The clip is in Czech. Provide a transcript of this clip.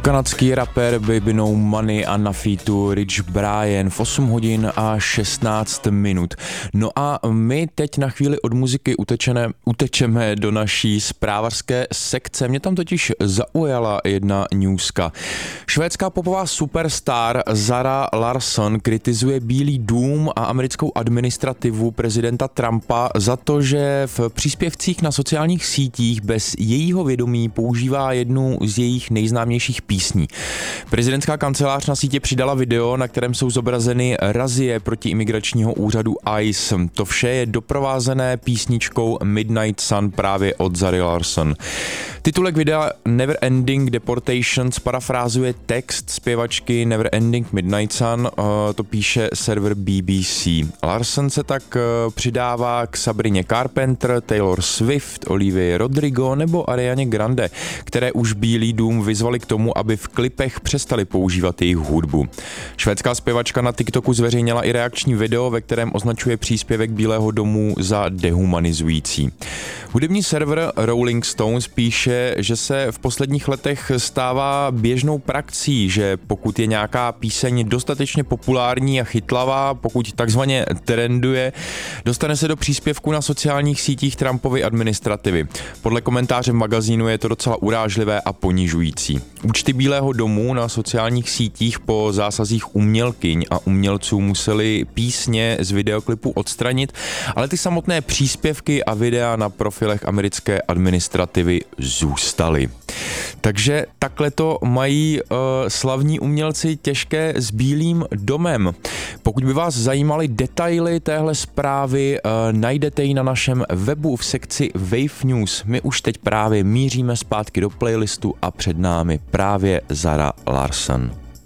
Kanadský rapper Baby No Money a na featu Rich Brian v 8 hodin a 16 minut. No a my teď na chvíli od muziky utečeme do naší zprávařské sekce. Mě tam totiž zaujala jedna newska. Švédská popová superstar Zara Larsson kritizuje Bílý dům a americkou administrativu prezidenta Trumpa za to, že v příspěvcích na sociálních sítích bez jejího vědomí používá jednu z jejich nejznámějších písní. Prezidentská kancelář na sítě přidala video, na kterém jsou zobrazeny razie proti imigračního úřadu ICE. To vše je doprovázené písničkou Midnight Sun právě od Zary Larsson. Titulek videa Never Ending Deportations parafrázuje text zpěvačky Never Ending Midnight Sun, to píše server BBC. Larsson se tak přidává k Sabrině Carpenter, Taylor Swift, Olivia Rodrigo nebo Arianě Grande, které už Bílý dům vyzvali k tomu, aby v klipech přestali používat jejich hudbu. Švédská zpěvačka na TikToku zveřejnila i reakční video, ve kterém označuje příspěvek Bílého domu za dehumanizující. Hudební server Rolling Stones píše, že se v posledních letech stává běžnou praxí, že pokud je nějaká píseň dostatečně populární a chytlavá, pokud takzvaně trenduje, dostane se do příspěvku na sociálních sítích Trumpovy administrativy. Podle komentáře v magazínu je to docela urážlivé a ponižující. Účty Bílého domu na sociálních sítích po zásazích umělkyň a umělců museli písně z videoklipu odstranit, ale ty samotné příspěvky a videa na profilech americké administrativy zůstaly. Takže takhle to mají slavní umělci těžké s Bílým domem. Pokud by vás zajímaly detaily téhle zprávy, najdete ji na našem webu v sekci Wave News. My už teď právě míříme zpátky do playlistu a před námi právě Zara Larsson.